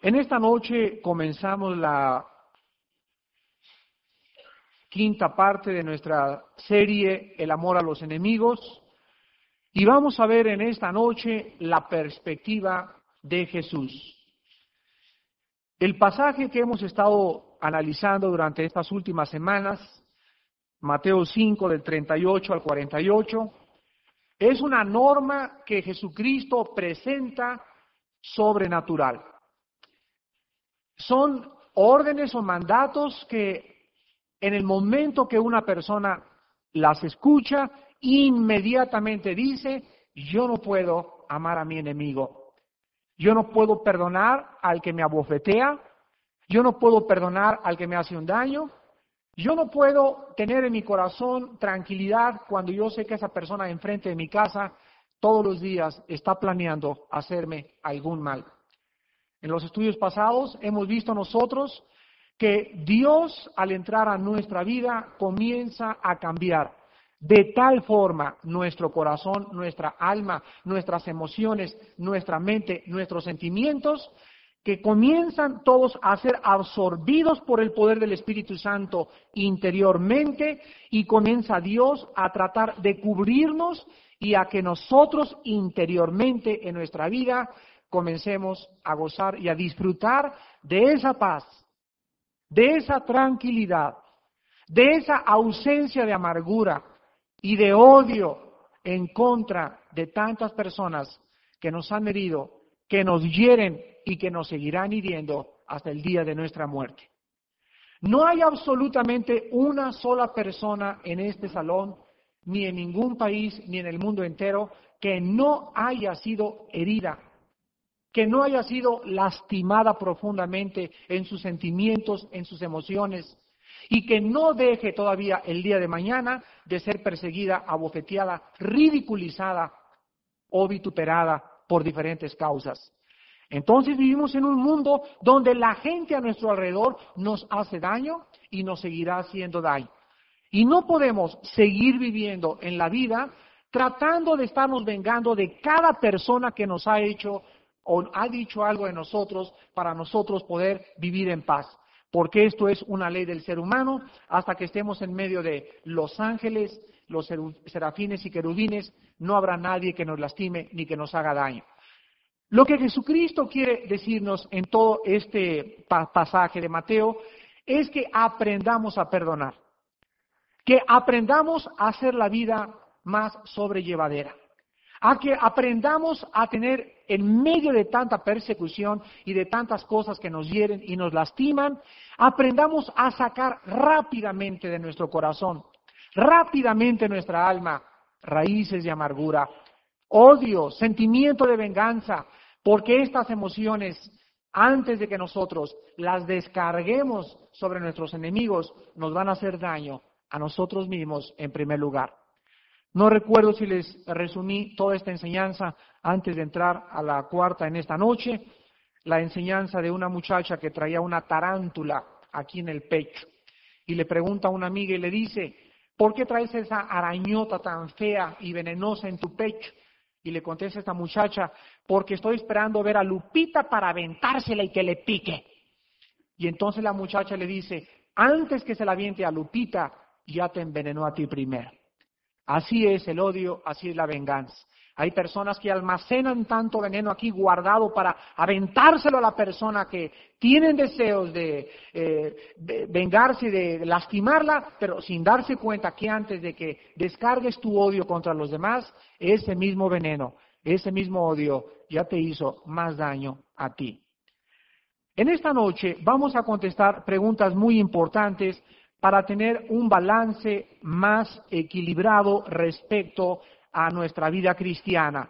En esta noche comenzamos la quinta parte de nuestra serie El amor a los enemigos y vamos a ver en esta noche la perspectiva de Jesús. El pasaje que hemos estado analizando durante estas últimas semanas, Mateo 5 del 38 al 48, es una norma que Jesucristo presenta sobrenatural. Son órdenes o mandatos que en el momento que una persona las escucha, inmediatamente dice, yo no puedo amar a mi enemigo, yo no puedo perdonar al que me abofetea, yo no puedo perdonar al que me hace un daño, yo no puedo tener en mi corazón tranquilidad cuando yo sé que esa persona enfrente de mi casa todos los días está planeando hacerme algún mal. En los estudios pasados hemos visto nosotros que Dios al entrar a nuestra vida comienza a cambiar de tal forma nuestro corazón, nuestra alma, nuestras emociones, nuestra mente, nuestros sentimientos, que comienzan todos a ser absorbidos por el poder del Espíritu Santo interiormente y comienza Dios a tratar de cubrirnos y a que nosotros interiormente en nuestra vida comencemos a gozar y a disfrutar de esa paz, de esa tranquilidad, de esa ausencia de amargura y de odio en contra de tantas personas que nos han herido, que nos hieren y que nos seguirán hiriendo hasta el día de nuestra muerte. No hay absolutamente una sola persona en este salón, ni en ningún país, ni en el mundo entero, que no haya sido herida, que no haya sido lastimada profundamente en sus sentimientos, en sus emociones, y que no deje todavía el día de mañana de ser perseguida, abofeteada, ridiculizada o vituperada por diferentes causas. Entonces vivimos en un mundo donde la gente a nuestro alrededor nos hace daño y nos seguirá haciendo daño. Y no podemos seguir viviendo en la vida tratando de estarnos vengando de cada persona que nos ha hecho o ha dicho algo de nosotros para nosotros poder vivir en paz. Porque esto es una ley del ser humano hasta que estemos en medio de los ángeles, los serafines y querubines, no habrá nadie que nos lastime ni que nos haga daño. Lo que Jesucristo quiere decirnos en todo este pasaje de Mateo es que aprendamos a perdonar, que aprendamos a hacer la vida más sobrellevadera, a que aprendamos a tener en medio de tanta persecución y de tantas cosas que nos hieren y nos lastiman, aprendamos a sacar rápidamente de nuestro corazón, rápidamente de nuestra alma, raíces de amargura, odio, sentimiento de venganza, porque estas emociones, antes de que nosotros las descarguemos sobre nuestros enemigos, nos van a hacer daño a nosotros mismos en primer lugar. No recuerdo si les resumí toda esta enseñanza antes de entrar a la cuarta en esta noche, la enseñanza de una muchacha que traía una tarántula aquí en el pecho y le pregunta a una amiga y le dice, ¿por qué traes esa arañota tan fea y venenosa en tu pecho? Y le contesta esta muchacha, porque estoy esperando ver a Lupita para aventársela y que le pique. Y entonces la muchacha le dice, antes que se la aviente a Lupita, ya te envenenó a ti primero. Así es el odio, así es la venganza. Hay personas que almacenan tanto veneno aquí guardado para aventárselo a la persona que tienen deseos de vengarse, de lastimarla, pero sin darse cuenta que antes de que descargues tu odio contra los demás, ese mismo veneno, ese mismo odio ya te hizo más daño a ti. En esta noche vamos a contestar preguntas muy importantes para tener un balance más equilibrado respecto a nuestra vida cristiana.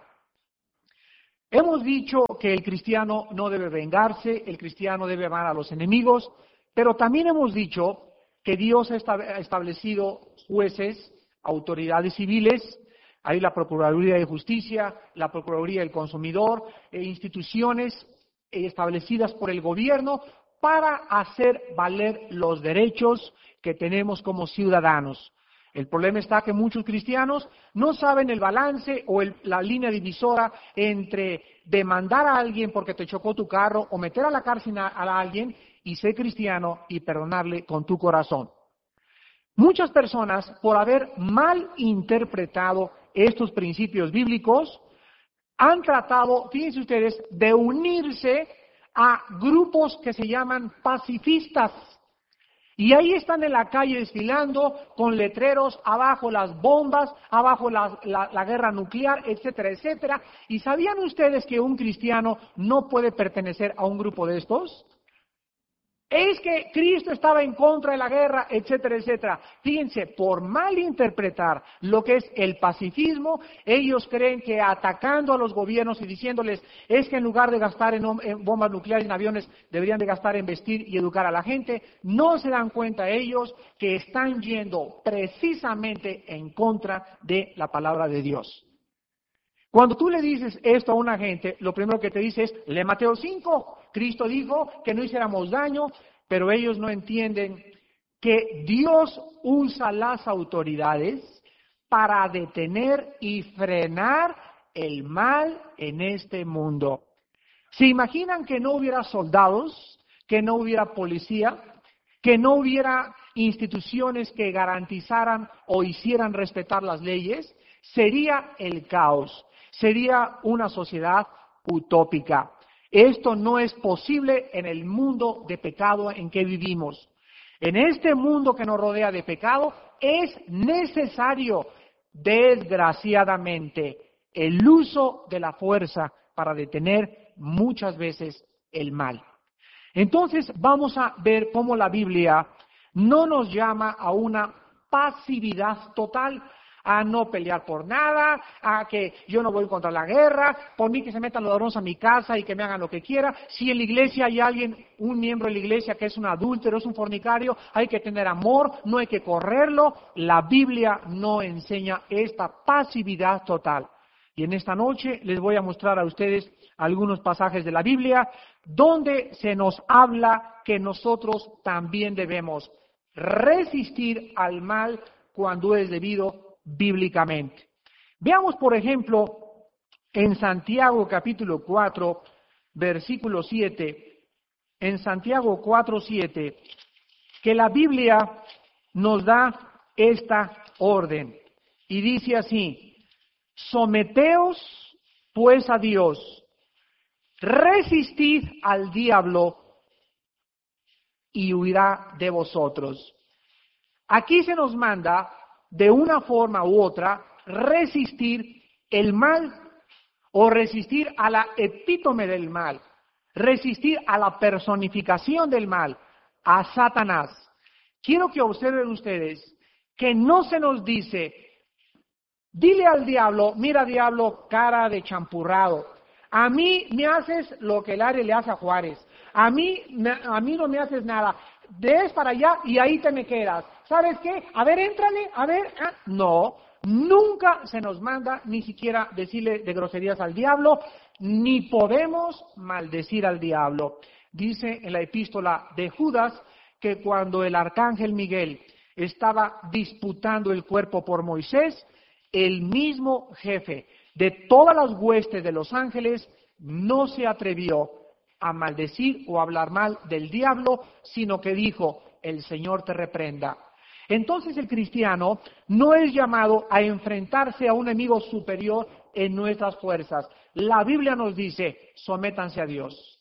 Hemos dicho que el cristiano no debe vengarse, el cristiano debe amar a los enemigos, pero también hemos dicho que Dios ha establecido jueces, autoridades civiles, hay la Procuraduría de Justicia, la Procuraduría del Consumidor, instituciones establecidas por el gobierno para hacer valer los derechos que tenemos como ciudadanos. El problema está que muchos cristianos no saben el balance o la línea divisora entre demandar a alguien porque te chocó tu carro o meter a la cárcel a alguien y ser cristiano y perdonarle con tu corazón. Muchas personas, por haber mal interpretado estos principios bíblicos, han tratado, fíjense ustedes, de unirse a grupos que se llaman pacifistas. Y ahí están en la calle desfilando con letreros, abajo las bombas, abajo la guerra nuclear, etcétera, etcétera. ¿Y sabían ustedes que un cristiano no puede pertenecer a un grupo de estos? Es que Cristo estaba en contra de la guerra, etcétera, etcétera. Fíjense, por malinterpretar lo que es el pacifismo, ellos creen que atacando a los gobiernos y diciéndoles es que en lugar de gastar en bombas nucleares, en aviones, deberían de gastar en vestir y educar a la gente, no se dan cuenta ellos que están yendo precisamente en contra de la palabra de Dios. Cuando tú le dices esto a una gente, lo primero que te dice es, lee Mateo 5, Cristo dijo que no hiciéramos daño, pero ellos no entienden que Dios usa las autoridades para detener y frenar el mal en este mundo. ¿Se imaginan que no hubiera soldados, que no hubiera policía, que no hubiera instituciones que garantizaran o hicieran respetar las leyes? Sería el caos. Sería una sociedad utópica. Esto no es posible en el mundo de pecado en que vivimos. En este mundo que nos rodea de pecado es necesario, desgraciadamente, el uso de la fuerza para detener muchas veces el mal. Entonces vamos a ver cómo la Biblia no nos llama a una pasividad total, a no pelear por nada, a que yo no voy contra la guerra, por mí que se metan los ladrones a mi casa y que me hagan lo que quiera. Si en la iglesia hay alguien, un miembro de la iglesia que es un adúltero, es un fornicario, hay que tener amor, no hay que correrlo. La Biblia no enseña esta pasividad total. Y en esta noche les voy a mostrar a ustedes algunos pasajes de la Biblia donde se nos habla que nosotros también debemos resistir al mal cuando es debido bíblicamente. Veamos, por ejemplo, en Santiago capítulo 4, versículo 7, en Santiago 4, 7, que la Biblia nos da esta orden y dice así: someteos pues a Dios, resistid al diablo y huirá de vosotros. Aquí se nos manda de una forma u otra resistir el mal o resistir a la epítome del mal, resistir a la personificación del mal, a Satanás. Quiero que observen ustedes que no se nos dice, dile al diablo, mira diablo, cara de champurrado, a mí me haces lo que el Aire le hace a Juárez, a mí no me haces nada, des para allá y ahí te me quedas. ¿Sabes qué? A ver, éntrale, a ver. No, nunca se nos manda ni siquiera decirle de groserías al diablo, ni podemos maldecir al diablo. Dice en la epístola de Judas que cuando el arcángel Miguel estaba disputando el cuerpo por Moisés, el mismo jefe de todas las huestes de los ángeles no se atrevió a maldecir o hablar mal del diablo, sino que dijo, el Señor te reprenda. Entonces el cristiano no es llamado a enfrentarse a un enemigo superior en nuestras fuerzas. La Biblia nos dice, sométanse a Dios.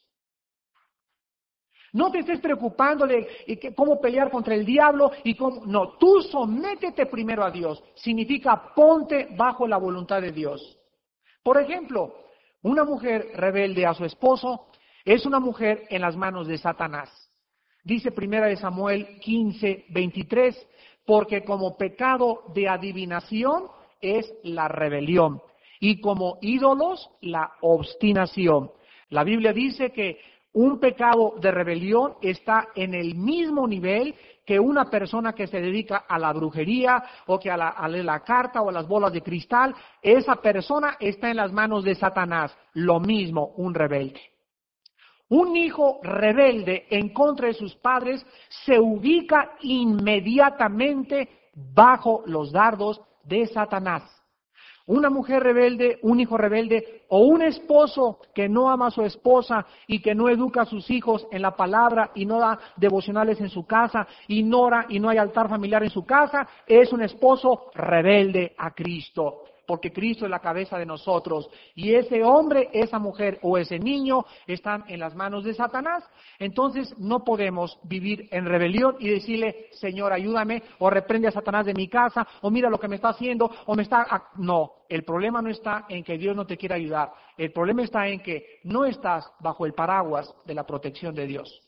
No te estés preocupando de cómo pelear contra el diablo y cómo. No, tú sométete primero a Dios. Significa ponte bajo la voluntad de Dios. Por ejemplo, una mujer rebelde a su esposo es una mujer en las manos de Satanás. Dice 1 Samuel 15, 23, porque como pecado de adivinación es la rebelión y como ídolos la obstinación. La Biblia dice que un pecado de rebelión está en el mismo nivel que una persona que se dedica a la brujería o que a la carta o a las bolas de cristal. Esa persona está en las manos de Satanás. Lo mismo, un rebelde. Un hijo rebelde en contra de sus padres se ubica inmediatamente bajo los dardos de Satanás. Una mujer rebelde, un hijo rebelde o un esposo que no ama a su esposa y que no educa a sus hijos en la palabra y no da devocionales en su casa, ignora y no hay altar familiar en su casa, es un esposo rebelde a Cristo. Porque Cristo es la cabeza de nosotros y ese hombre, esa mujer o ese niño están en las manos de Satanás. Entonces no podemos vivir en rebelión y decirle, Señor, ayúdame, o reprende a Satanás de mi casa, o mira lo que me está haciendo, o me está... No, el problema no está en que Dios no te quiera ayudar, el problema está en que no estás bajo el paraguas de la protección de Dios.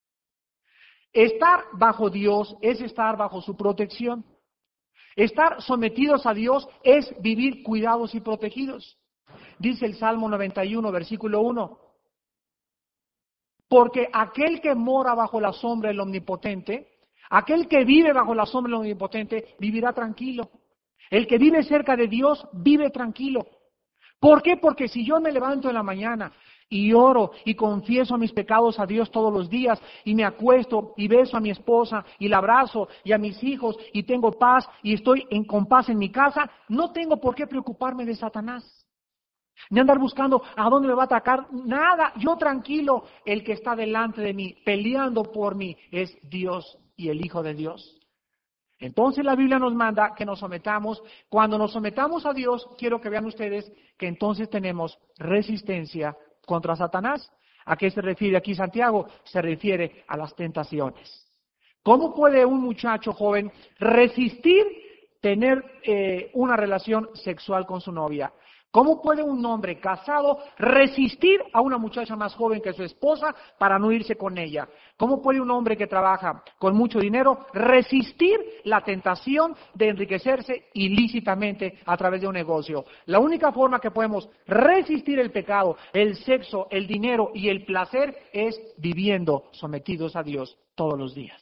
Estar bajo Dios es estar bajo su protección. Estar sometidos a Dios es vivir cuidados y protegidos. Dice el Salmo 91, versículo 1. Porque aquel que mora bajo la sombra del Omnipotente, aquel que vive bajo la sombra del Omnipotente, vivirá tranquilo. El que vive cerca de Dios, vive tranquilo. ¿Por qué? Porque si yo me levanto en la mañana y oro y confieso mis pecados a Dios todos los días y me acuesto y beso a mi esposa y la abrazo y a mis hijos y tengo paz y estoy con paz en mi casa, no tengo por qué preocuparme de Satanás. Ni andar buscando a dónde me va a atacar, nada, yo tranquilo. El que está delante de mí, peleando por mí, es Dios y el Hijo de Dios. Entonces la Biblia nos manda que nos sometamos. Cuando nos sometamos a Dios, quiero que vean ustedes que entonces tenemos resistencia contra Satanás. ¿A qué se refiere aquí Santiago? Se refiere a las tentaciones. ¿Cómo puede un muchacho joven resistir tener una relación sexual con su novia? ¿Cómo puede un hombre casado resistir a una muchacha más joven que su esposa para no irse con ella? ¿Cómo puede un hombre que trabaja con mucho dinero resistir la tentación de enriquecerse ilícitamente a través de un negocio? La única forma que podemos resistir el pecado, el sexo, el dinero y el placer es viviendo sometidos a Dios todos los días.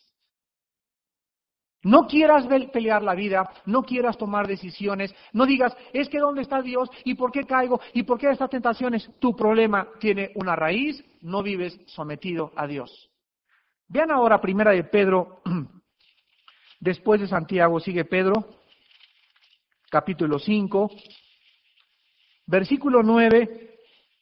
No quieras pelear la vida, no quieras tomar decisiones, no digas, es que ¿dónde está Dios? ¿Y por qué caigo? ¿Y por qué estas tentaciones? Tu problema tiene una raíz, no vives sometido a Dios. Vean ahora primera de Pedro, después de Santiago sigue Pedro, capítulo 5, versículo 9,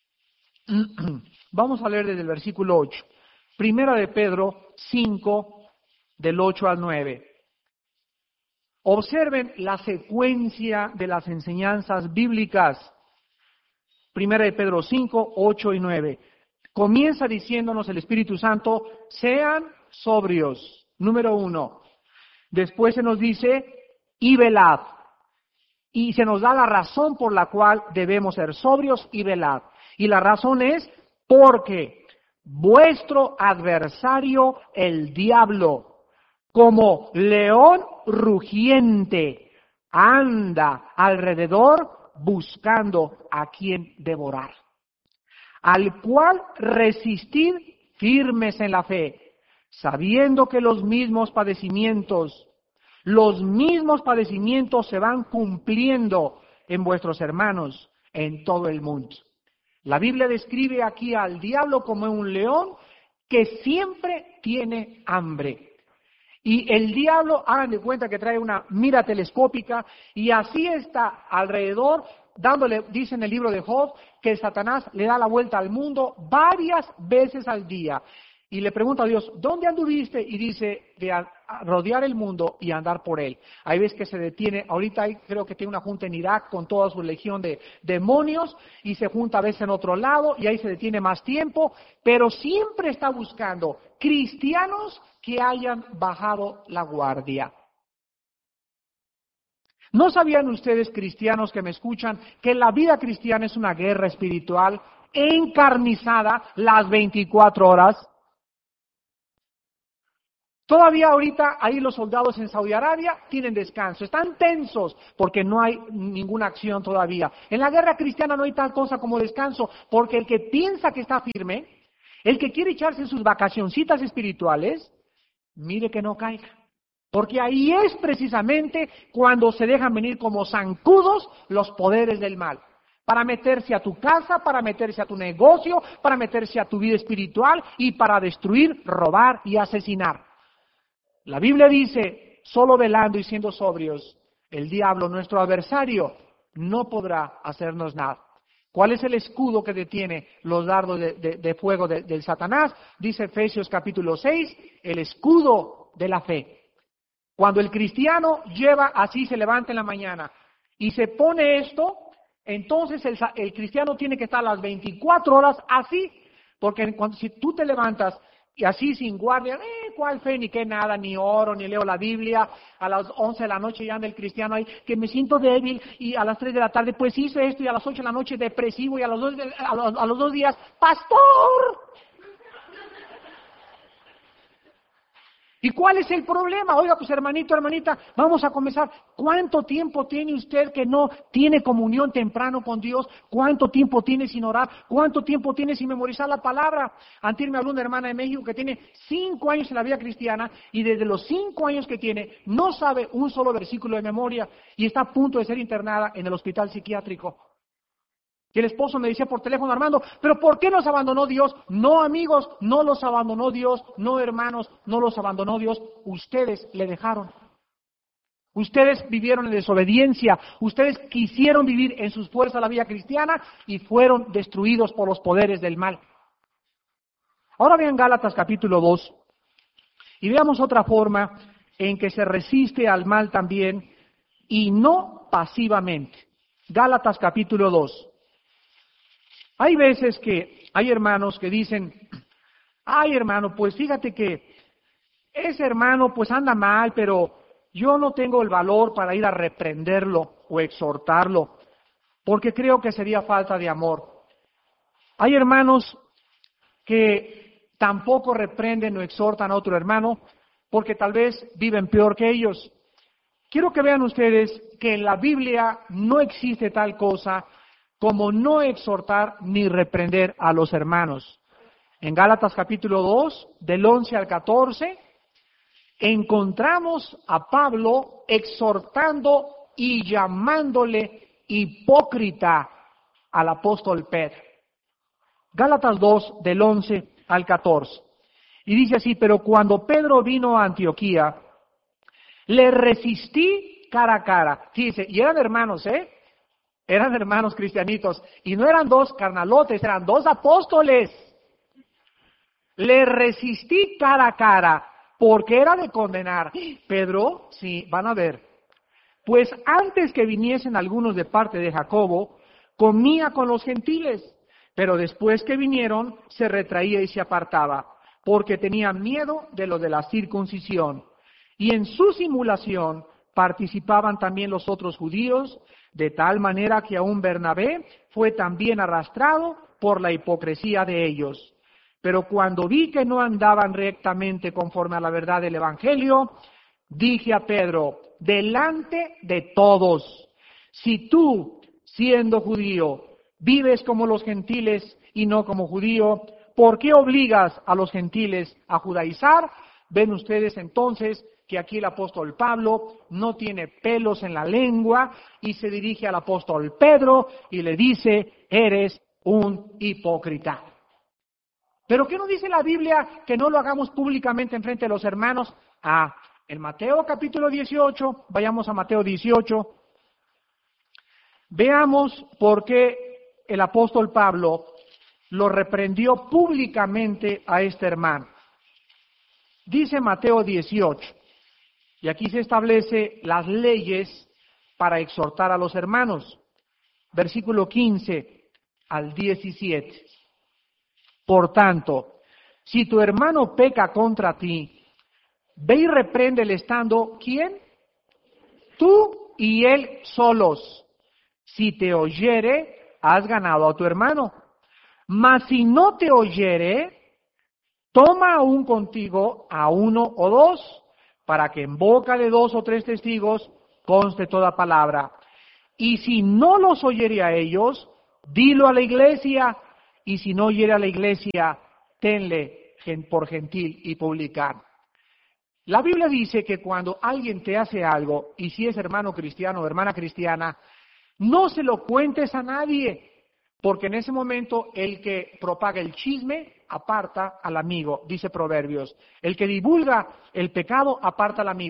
vamos a leer desde el versículo 8. Primera de Pedro 5, del 8 al 9. Observen la secuencia de las enseñanzas bíblicas. Primera de Pedro 5, 8 y 9. Comienza diciéndonos el Espíritu Santo, sean sobrios. Número 1. Después se nos dice, y velad. Y se nos da la razón por la cual debemos ser sobrios y velad. Y la razón es porque vuestro adversario, el diablo, como león rugiente, anda alrededor buscando a quien devorar, al cual resistid firmes en la fe, sabiendo que los mismos padecimientos se van cumpliendo en vuestros hermanos en todo el mundo. La Biblia describe aquí al diablo como un león que siempre tiene hambre. Y el diablo, hagan de cuenta que trae una mira telescópica y así está alrededor, dándole, dice en el libro de Job, que Satanás le da la vuelta al mundo varias veces al día. Y le pregunta a Dios, ¿dónde anduviste? Y dice, de rodear el mundo y andar por él. Hay veces que se detiene, ahorita creo que tiene una junta en Irak con toda su legión de demonios y se junta a veces en otro lado y ahí se detiene más tiempo, pero siempre está buscando cristianos que hayan bajado la guardia. ¿No sabían ustedes, cristianos que me escuchan, que la vida cristiana es una guerra espiritual encarnizada las 24 horas? Todavía ahorita ahí los soldados en Saudi Arabia tienen descanso, están tensos porque no hay ninguna acción todavía. En la guerra cristiana no hay tal cosa como descanso, porque el que piensa que está firme, el que quiere echarse sus vacacioncitas espirituales, mire que no caiga. Porque ahí es precisamente cuando se dejan venir como zancudos los poderes del mal. Para meterse a tu casa, para meterse a tu negocio, para meterse a tu vida espiritual y para destruir, robar y asesinar. La Biblia dice, solo velando y siendo sobrios, el diablo, nuestro adversario, no podrá hacernos nada. ¿Cuál es el escudo que detiene los dardos de fuego del Satanás? Dice Efesios capítulo 6, el escudo de la fe. Cuando el cristiano así se levanta en la mañana y se pone esto, entonces el cristiano tiene que estar las 24 horas así, porque si tú te levantas y así sin guardia, ¿cuál fe? Ni qué nada, ni oro, ni leo la Biblia. A las 11 de la noche ya anda el cristiano ahí, que me siento débil, y a las 3 de la tarde, pues hice esto, y a las 8 de la noche depresivo, y a los 2 días, ¡pastor! ¿Y cuál es el problema? Oiga, pues hermanito, hermanita, vamos a comenzar. ¿Cuánto tiempo tiene usted que no tiene comunión temprano con Dios? ¿Cuánto tiempo tiene sin orar? ¿Cuánto tiempo tiene sin memorizar la palabra? Antes me habló una hermana de México que tiene 5 años en la vida cristiana y desde los 5 años que tiene no sabe un solo versículo de memoria y está a punto de ser internada en el hospital psiquiátrico. Y el esposo me decía por teléfono, Armando, ¿pero por qué nos abandonó Dios? No, amigos, no los abandonó Dios, no, hermanos, no los abandonó Dios, ustedes le dejaron. Ustedes vivieron en desobediencia, ustedes quisieron vivir en sus fuerzas la vida cristiana y fueron destruidos por los poderes del mal. Ahora vean Gálatas capítulo 2 y veamos otra forma en que se resiste al mal también y no pasivamente. Gálatas capítulo 2. Hay veces que hay hermanos que dicen, ay hermano, pues fíjate que ese hermano pues anda mal, pero yo no tengo el valor para ir a reprenderlo o exhortarlo, porque creo que sería falta de amor. Hay hermanos que tampoco reprenden o exhortan a otro hermano, porque tal vez viven peor que ellos. Quiero que vean ustedes que en la Biblia no existe tal cosa como no exhortar ni reprender a los hermanos. En Gálatas capítulo 2, del 11 al 14, encontramos a Pablo exhortando y llamándole hipócrita al apóstol Pedro. Gálatas 2, del 11 al 14. Y dice así, pero cuando Pedro vino a Antioquía, le resistí cara a cara. Dice, y eran hermanos, eran hermanos cristianitos, y no eran 2 carnalotes, eran 2 apóstoles. Le resistí cara a cara, porque era de condenar. Pedro, sí, van a ver, pues antes que viniesen algunos de parte de Jacobo, comía con los gentiles, pero después que vinieron, se retraía y se apartaba, porque tenía miedo de lo de la circuncisión. Y en su simulación participaban también los otros judíos, de tal manera que aún Bernabé fue también arrastrado por la hipocresía de ellos. Pero cuando vi que no andaban rectamente conforme a la verdad del Evangelio, dije a Pedro, delante de todos, si tú, siendo judío, vives como los gentiles y no como judío, ¿por qué obligas a los gentiles a judaizar? Ven ustedes entonces que aquí el apóstol Pablo no tiene pelos en la lengua y se dirige al apóstol Pedro y le dice, eres un hipócrita. ¿Pero qué nos dice la Biblia que no lo hagamos públicamente en frente de los hermanos? En Mateo capítulo 18, vayamos a Mateo 18, veamos por qué el apóstol Pablo lo reprendió públicamente a este hermano. Dice Mateo 18, y aquí se establece las leyes para exhortar a los hermanos. Versículo 15 al 17. Por tanto, si tu hermano peca contra ti, ve y repréndele estando, ¿quién? Tú y él solos. Si te oyere, has ganado a tu hermano. Mas si no te oyere, toma aún contigo a 1 o 2, para que en boca de 2 o 3 testigos conste toda palabra. Y si no los oyere a ellos, dilo a la iglesia, y si no oyere a la iglesia, tenle por gentil y publicano. La Biblia dice que cuando alguien te hace algo, y si es hermano cristiano o hermana cristiana, no se lo cuentes a nadie, porque en ese momento el que propaga el chisme aparta al amigo, dice Proverbios. El que divulga el pecado aparta al amigo.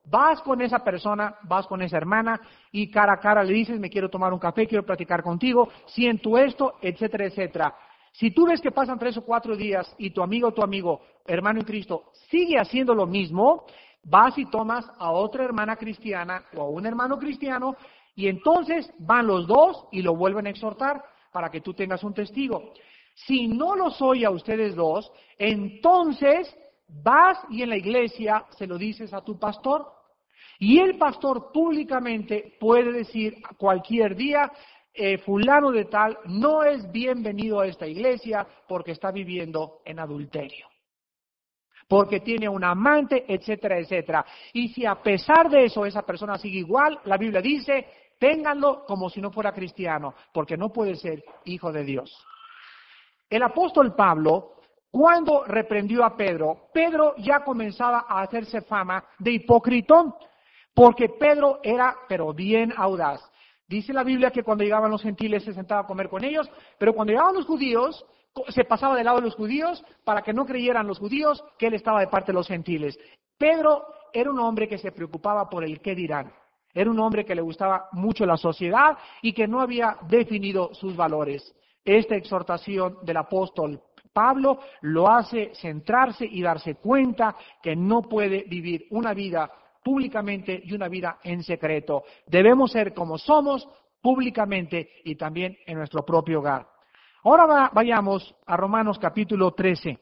Vas con esa persona, vas con esa hermana y cara a cara le dices, me quiero tomar un café, quiero platicar contigo, siento esto, etcétera, etcétera. Si tú ves que pasan 3 o 4 días y tu amigo, hermano en Cristo, sigue haciendo lo mismo, vas y tomas a otra hermana cristiana o a un hermano cristiano y entonces van los dos y lo vuelven a exhortar para que tú tengas un testigo. Si no los oye a ustedes dos, entonces vas y en la iglesia se lo dices a tu pastor. Y el pastor públicamente puede decir cualquier día, fulano de tal no es bienvenido a esta iglesia porque está viviendo en adulterio, porque tiene un amante, etcétera, etcétera. Y si a pesar de eso esa persona sigue igual, la Biblia dice, ténganlo como si no fuera cristiano, porque no puede ser hijo de Dios. El apóstol Pablo, cuando reprendió a Pedro, Pedro ya comenzaba a hacerse fama de hipócritón, porque Pedro era, pero bien audaz. Dice la Biblia que cuando llegaban los gentiles se sentaba a comer con ellos, pero cuando llegaban los judíos, se pasaba del lado de los judíos para que no creyeran los judíos que él estaba de parte de los gentiles. Pedro era un hombre que se preocupaba por el qué dirán. Era un hombre que le gustaba mucho la sociedad y que no había definido sus valores. Esta exhortación del apóstol Pablo lo hace centrarse y darse cuenta que no puede vivir una vida públicamente y una vida en secreto. Debemos ser como somos públicamente y también en nuestro propio hogar. Ahora vayamos a Romanos capítulo 13.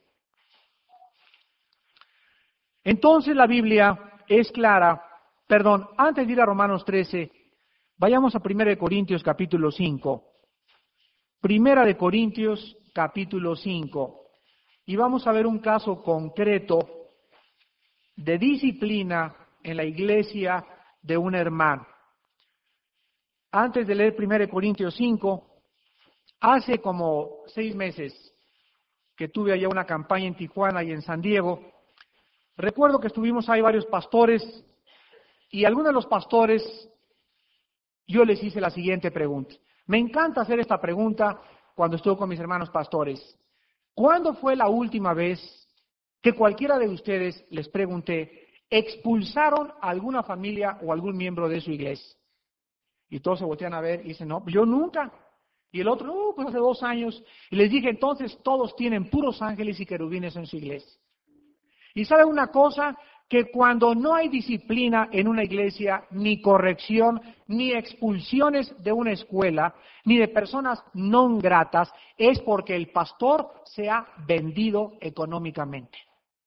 Entonces la Biblia es clara, antes de ir a Romanos 13, vayamos a 1 Corintios capítulo 5. 1 Corintios capítulo 5. Y vamos a ver un caso concreto de disciplina en la iglesia de un hermano. Antes de leer 1 Corintios 5, hace como 6 meses que tuve allá una campaña en Tijuana y en San Diego. Recuerdo que estuvimos ahí varios pastores y algunos de los pastores yo les hice la siguiente pregunta. Me encanta hacer esta pregunta cuando estuve con mis hermanos pastores. ¿Cuándo fue la última vez que cualquiera de ustedes, les pregunté, expulsaron a alguna familia o algún miembro de su iglesia? Y todos se voltean a ver y dicen, no, yo nunca. Y el otro, pues hace 2 años. Y les dije, entonces todos tienen puros ángeles y querubines en su iglesia. Y ¿saben una cosa? Que cuando no hay disciplina en una iglesia, ni corrección, ni expulsiones de una escuela, ni de personas no gratas, es porque el pastor se ha vendido económicamente.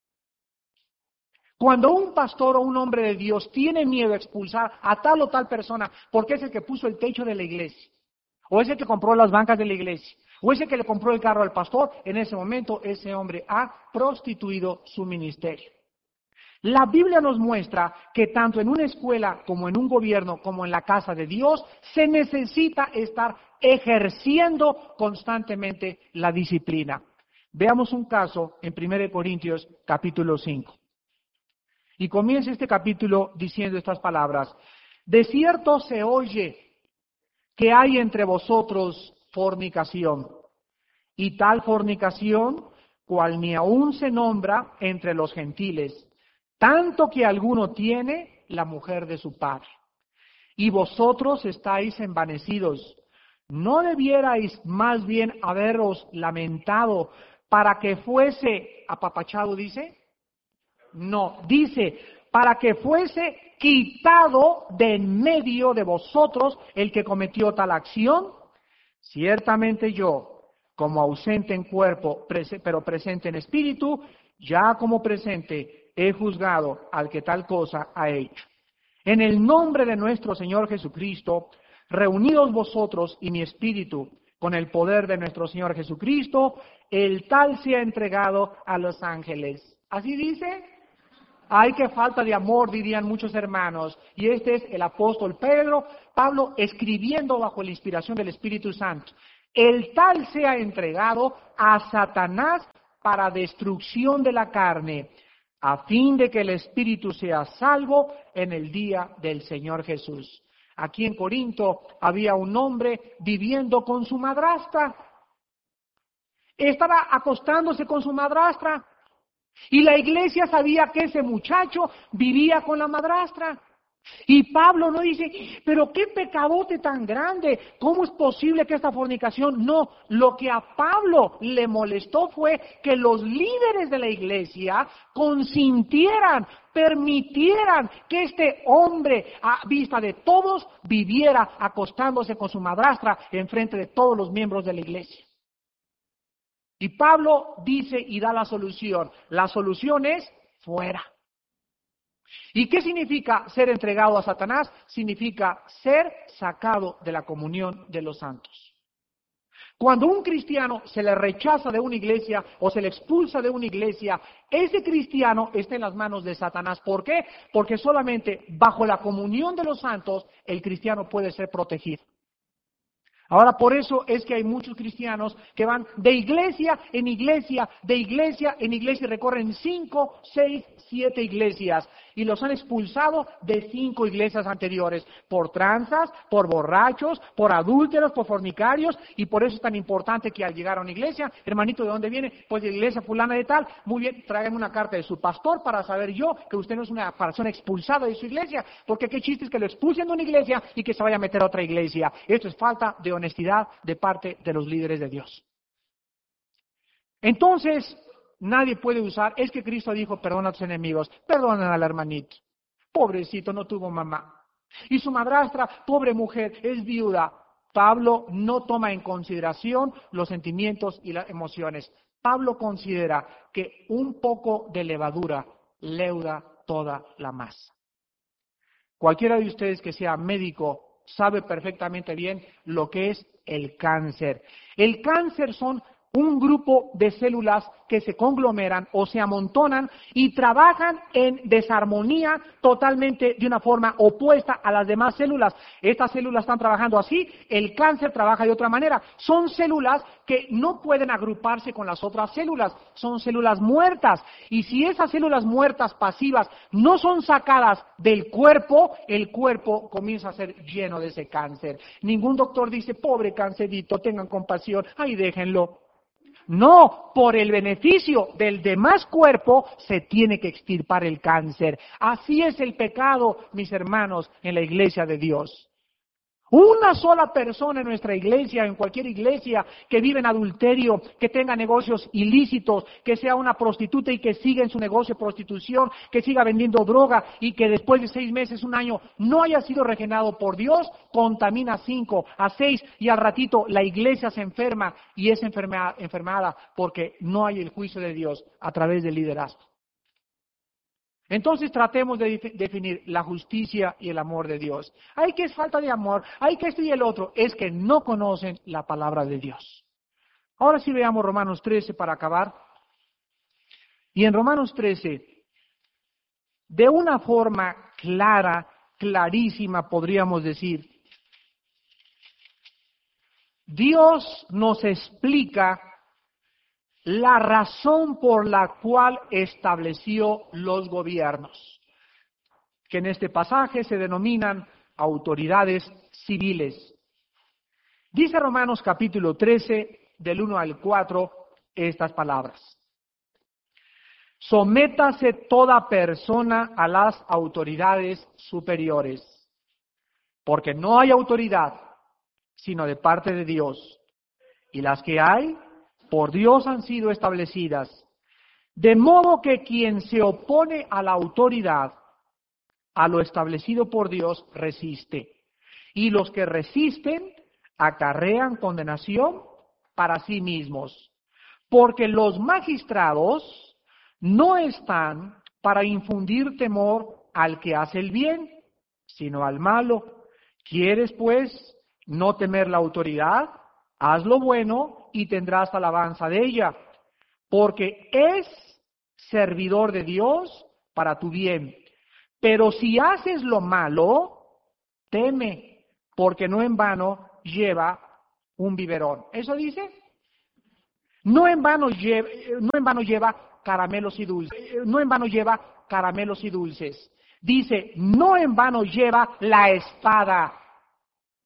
Cuando un pastor o un hombre de Dios tiene miedo a expulsar a tal o tal persona porque es el que puso el techo de la iglesia, o es el que compró las bancas de la iglesia, o es el que le compró el carro al pastor, en ese momento ese hombre ha prostituido su ministerio. La Biblia nos muestra que tanto en una escuela como en un gobierno como en la casa de Dios se necesita estar ejerciendo constantemente la disciplina. Veamos un caso en 1 Corintios capítulo 5. Y comienza este capítulo diciendo estas palabras. De cierto se oye que hay entre vosotros fornicación, y tal fornicación cual ni aún se nombra entre los gentiles, tanto que alguno tiene la mujer de su padre. Y vosotros estáis envanecidos. ¿No debierais más bien haberos lamentado para que fuese apapachado, dice? No, dice, para que fuese quitado de en medio de vosotros el que cometió tal acción. Ciertamente yo, como ausente en cuerpo, pero presente en espíritu, ya como presente he juzgado al que tal cosa ha hecho. En el nombre de nuestro Señor Jesucristo, reunidos vosotros y mi espíritu, con el poder de nuestro Señor Jesucristo, el tal sea entregado a los ángeles. ¿Así dice? ¡Ay, qué falta de amor!, dirían muchos hermanos. Y este es el apóstol Pablo escribiendo bajo la inspiración del Espíritu Santo. El tal sea entregado a Satanás para destrucción de la carne, a fin de que el Espíritu sea salvo en el día del Señor Jesús. Aquí en Corinto había un hombre viviendo con su madrastra. Estaba acostándose con su madrastra. Y la iglesia sabía que ese muchacho vivía con la madrastra. Y Pablo no dice, pero qué pecadote tan grande, ¿cómo es posible que esta fornicación? No, lo que a Pablo le molestó fue que los líderes de la iglesia consintieran, permitieran que este hombre, a vista de todos, viviera acostándose con su madrastra en frente de todos los miembros de la iglesia. Y Pablo dice y da la solución. La solución es fuera. ¿Y qué significa ser entregado a Satanás? Significa ser sacado de la comunión de los santos. Cuando un cristiano se le rechaza de una iglesia o se le expulsa de una iglesia, ese cristiano está en las manos de Satanás. ¿Por qué? Porque solamente bajo la comunión de los santos el cristiano puede ser protegido. Ahora, por eso es que hay muchos cristianos que van de iglesia en iglesia, de iglesia en iglesia y recorren 5, 6, 7 iglesias y los han expulsado de 5 iglesias anteriores por tranzas, por borrachos, por adúlteros, por fornicarios, y por eso es tan importante que al llegar a una iglesia, hermanito, ¿de dónde viene? Pues de la iglesia fulana de tal. Muy bien, tráiganme una carta de su pastor para saber yo que usted no es una persona expulsada de su iglesia, porque qué chiste es que lo expulsen de una iglesia y que se vaya a meter a otra iglesia. Esto es falta de honestidad de parte de los líderes de Dios. Entonces, nadie puede usar, es que Cristo dijo, perdona a tus enemigos, perdonan al hermanito. Pobrecito, no tuvo mamá. Y su madrastra, pobre mujer, es viuda. Pablo no toma en consideración los sentimientos y las emociones. Pablo considera que un poco de levadura leuda toda la masa. Cualquiera de ustedes que sea médico sabe perfectamente bien lo que es el cáncer. El cáncer son un grupo de células que se conglomeran o se amontonan y trabajan en desarmonía totalmente de una forma opuesta a las demás células. Estas células están trabajando así, el cáncer trabaja de otra manera. Son células que no pueden agruparse con las otras células, son células muertas. Y si esas células muertas pasivas no son sacadas del cuerpo, el cuerpo comienza a ser lleno de ese cáncer. Ningún doctor dice, pobre cancerito, tengan compasión, ahí déjenlo. No, por el beneficio del demás cuerpo se tiene que extirpar el cáncer. Así es el pecado, mis hermanos, en la iglesia de Dios. Una sola persona en nuestra iglesia, en cualquier iglesia, que vive en adulterio, que tenga negocios ilícitos, que sea una prostituta y que siga en su negocio de prostitución, que siga vendiendo droga y que después de 6 meses, 1 año, no haya sido regenerado por Dios, contamina a 5, a 6 y al ratito la iglesia se enferma y es enfermada porque no hay el juicio de Dios a través del liderazgo. Entonces tratemos de definir la justicia y el amor de Dios. Hay que es falta de amor, hay que esto y el otro, es que no conocen la palabra de Dios. Ahora sí veamos Romanos 13 para acabar. Y en Romanos 13, de una forma clara, clarísima podríamos decir, Dios nos explica la razón por la cual estableció los gobiernos, que en este pasaje se denominan autoridades civiles. Dice Romanos capítulo 13, del 1 al 4, estas palabras. Sométase toda persona a las autoridades superiores, porque no hay autoridad sino de parte de Dios, y las que hay por Dios han sido establecidas, de modo que quien se opone a la autoridad, a lo establecido por Dios, resiste. Y los que resisten acarrean condenación para sí mismos, porque los magistrados no están para infundir temor al que hace el bien, sino al malo. ¿Quieres, pues, no temer la autoridad? Haz lo bueno y tendrás alabanza de ella, porque es servidor de Dios para tu bien. Pero si haces lo malo, teme, porque no en vano lleva un biberón. ¿Eso dice? No en vano lleva caramelos y dulces. No en vano lleva caramelos y dulces. Dice, no en vano lleva la espada.